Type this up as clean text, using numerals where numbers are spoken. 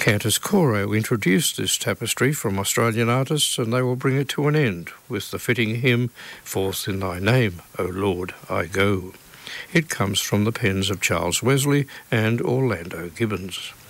Cantus Coro introduced this tapestry from Australian artists, and they will bring it to an end with the fitting hymn, Forth in Thy Name, O Lord, I Go. It comes from the pens of Charles Wesley and Orlando Gibbons.